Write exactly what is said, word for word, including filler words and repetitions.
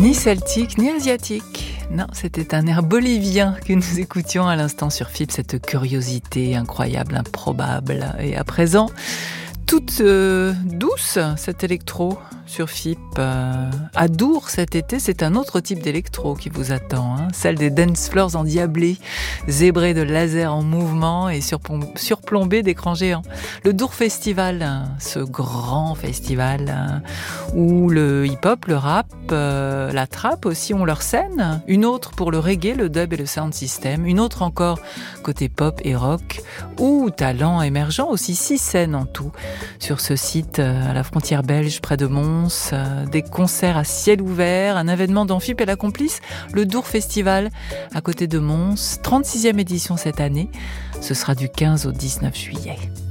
Ni celtique, ni asiatique. Non, c'était un air bolivien que nous écoutions à l'instant sur F I P, cette curiosité incroyable, improbable. Et à présent, toute euh, douce, cette électro sur F I P. Euh, à Dour cet été, c'est un autre type d'électro qui vous attend, hein, celle des dance floors endiablés, zébrés de lasers en mouvement et surplom- surplombés d'écrans géants. Le Dour Festival, hein, ce grand festival hein, où le hip-hop, le rap, euh, la trap aussi ont leur scène. Une autre pour le reggae, le dub et le sound system. Une autre encore côté pop et rock ou talent émergent, aussi six scènes en tout. Sur ce site, à la frontière belge, près de Mons, des concerts à ciel ouvert, un événement dont F I P est la complice, le Dour Festival, à côté de Mons, trente-sixième édition cette année. Ce sera du quinze au dix-neuf juillet.